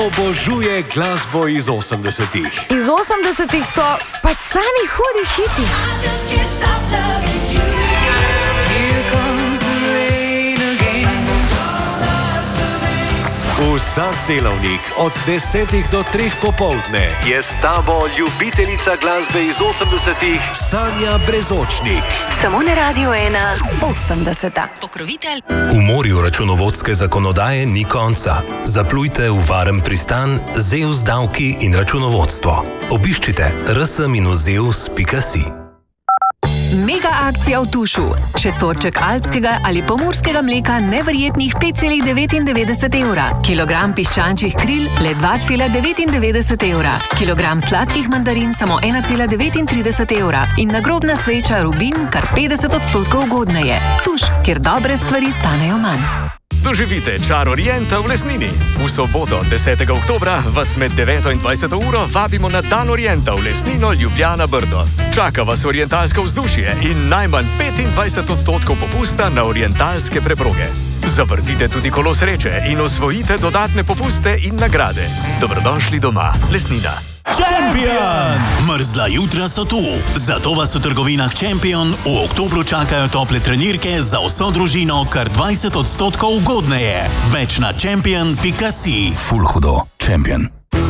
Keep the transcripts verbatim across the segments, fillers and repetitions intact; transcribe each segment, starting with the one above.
Obožuje glasbo iz osemdesetih. Iz osemdesetih so pač sami hudi hiti. Vsak delavnik od desetih do treh popoldne je s tabo ljubiteljica glasbe iz osemdesetih Sanja Brezočnik. Samo na Radio ena osemdeseta. Pokrovitelj. V morju računovodske zakonodaje ni konca. Zaplujte v varen pristan Zeus davki in računovodstvo. Obiščite r s minus zeus pika si. Mega akcija v Tušu. Šestorček alpskega ali pomurskega mleka neverjetnih pet celih devetindevetdeset evra. Kilogram piščančjih kril le dva celih devetindevetdeset evra. Kilogram sladkih mandarin samo ena celih devetintrideset evra. In nagrobna sveča Rubin kar petdeset odstotkov ugodneje. Tuš, kjer dobre stvari stanejo manj. Doživite čar Orienta v Lesnini. V soboto, desetega oktobra, vas med deveto in dvajseto uro vabimo na Dan Orienta v Lesnino Ljubljana Brdo. Čaka vas orientalsko vzdušje in najmanj petindvajset odstotkov popusta na orientalske preproge. Zavrtite tudi kolo sreče in osvojite dodatne popuste in nagrade. Dobrodošli doma, Lesnina. Champion! Mrzla jutra so tu, zato vas v trgovinah Champion v oktobru čakajo tople trenirke za vso družino kar dvajset odstotkov ugodneje. Več na champion pika si. Ful hudo. Champion.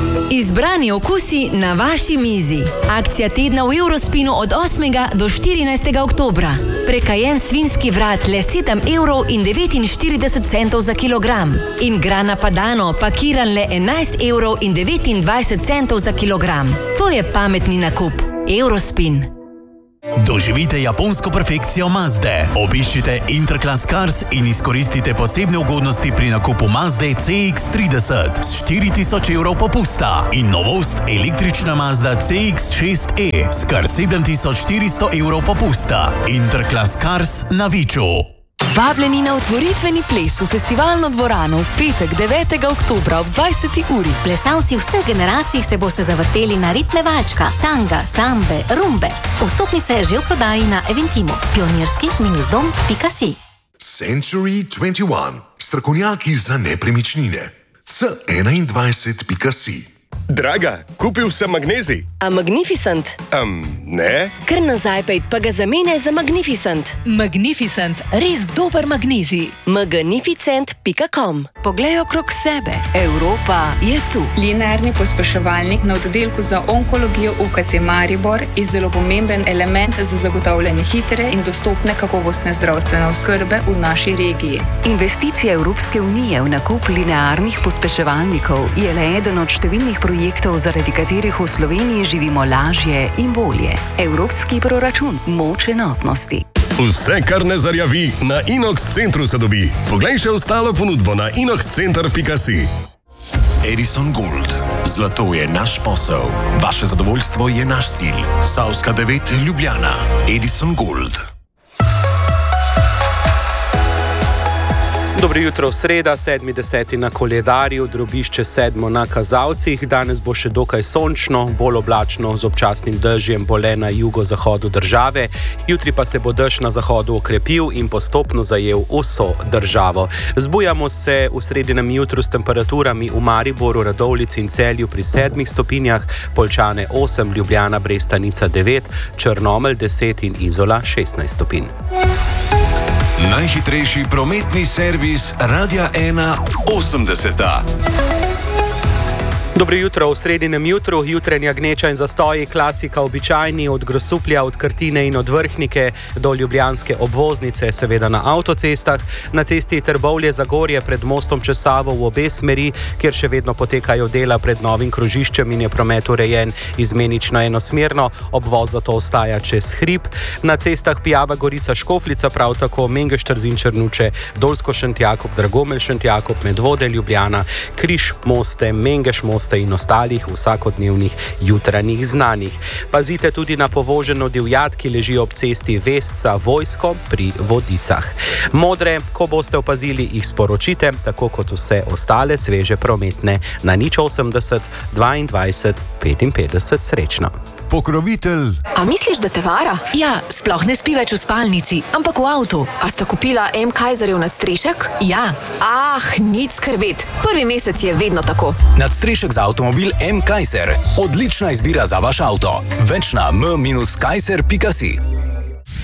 Izbrani okusi na vaši mizi. Akcija tedna v Eurospinu od osmega do štirinajstega oktobra. Prekajen svinski vrat le sedem evrov in devetinštirideset centov za kilogram. In grana padano pakiran le enajst evrov in devetindvajset centov za kilogram. To je pametni nakup. Eurospin. Doživite japonsko perfekcijo Mazde. Obiščite Interclass Cars in izkoristite posebne ugodnosti pri nakupu Mazde C X trideset s štiri tisoč evrov popusta in novost električna Mazda C X šest E s kar sedem tisoč štiristo evrov popusta. Interclass Cars na Viču. Vabljeni na otvoritveni ples v festivalno dvorano v petek devetega oktobra ob dvajseti uri. Plesalci vseh generacij se boste zavrteli na ritme valčka, tanga, sambe, rumbe. Vstopnice že v prodaji na Eventimu. pionirski minus dom pika si. Century dvajset ena. Strokovnjaki za nepremičnine. C enaindvajset pika si. Draga, kupil sem magnezij. A Magnificent? Um, ne. Kar nazaj pejt pa ga zamene za Magnificent. Magnificent, res dober magnezij. magnificent pika com. Poglej okrog sebe. Evropa je tu. Linearni pospeševalnik na oddelku za onkologijo U K C Maribor je zelo pomemben element za zagotavljanje hitre in dostopne kakovostne zdravstvene oskrbe v naši regiji. Investicija Evropske unije v nakup linearnih pospeševalnikov je le eden od številnih projektov, zaradi katerih v Sloveniji živimo lažje in bolje. Evropski proračun, moč enotnosti. Vse, kar ne zarjavi, na Inox centru se dobi. Poglej še ostalo ponudbo na inox center pika si. Edison Gold. Zlato je naš posel. Vaše zadovoljstvo je naš cilj. Savska devet Ljubljana. Edison Gold. Dobro jutro, sreda, sedmi deseti na koledarju, drobišče sedmo na kazalcih. Danes bo še dokaj sončno, bolj oblačno z občasnim dežjem bo le na jugozahodu države. Jutri pa se bo dež na zahodu okrepil in postopno zajel vso državo. Zbujamo se v sredinem jutru s temperaturami v Mariboru, Radovljici in Celju pri sedmih stopinjah, Poljčane osem, Ljubljana, Brestanica devet, Črnomelj deset in Izola šestnajst stopinj. Najhitrejši prometni servis Radia ena osemdeseta. Dobro jutro v sredinem jutru, jutrenja gneča in zastoji, klasika običajni od Grosuplja, od Krtine in od Vrhnike do ljubljanske obvoznice, seveda na avtocestah, na cesti Trbovlje-Zagorje pred mostom čez Savo v obe smeri, kjer še vedno potekajo dela pred novim krožiščem in je promet urejen izmenično enosmerno, obvoz zato ostaja čez hrib. Na cestah Pijava Gorica Škofljica, prav tako Mengeš Trzin Črnuče, Dolsko Šentjakob, Dragomelj Šentjakob, Medvode Ljubljana, Križ Moste, Mengeš Moste in ostalih vsakodnevnih jutranjih znanih. Pazite tudi na povoženo divjad, ki leži ob cesti Vesca Vojsko pri Vodicah. Modre, ko boste opazili, jih sporočite, tako kot vse ostale sveže prometne na nič osemdeset dvaindvajset petinpetdeset. Srečno. pokrovitelj. A misliš, da te vara? Ja, sploh ne spi več v spalnici, ampak v avtu. A sta kupila M. Kaiserjev nadstrešek? Ja. Ah, nič skrbeti. Prvi mesec je vedno tako. Nadstrešek za avtomobil M. Kaiser. Odlična izbira za vaš avto. Več na m dash kaiser pika si.